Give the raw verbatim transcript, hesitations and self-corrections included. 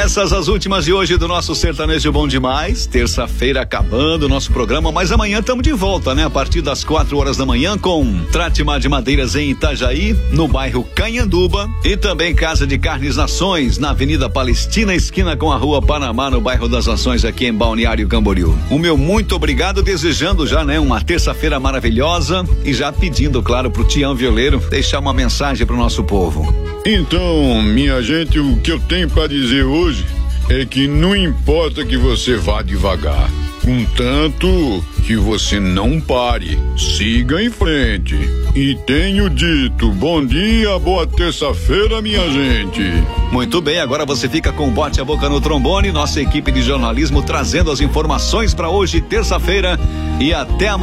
Essas as últimas de hoje do nosso Sertanejo Bom Demais. Terça-feira acabando o nosso programa, mas amanhã estamos de volta, né? A partir das quatro horas da manhã com Tratimar de Madeiras em Itajaí, no bairro Canhanduba, e também Casa de Carnes Nações, na Avenida Palestina, esquina com a Rua Panamá, no bairro das Nações, aqui em Balneário Camboriú. O meu muito obrigado, desejando já, né, uma terça-feira maravilhosa e já pedindo, claro, pro Tião Violeiro deixar uma mensagem pro nosso povo. Então, minha gente, o que eu tenho para dizer hoje é que não importa que você vá devagar, contanto que você não pare, siga em frente. E tenho dito, bom dia, boa terça-feira, minha gente. Muito bem, agora você fica com o Bote a Boca no Trombone, nossa equipe de jornalismo trazendo as informações para hoje, terça-feira, e até amanhã.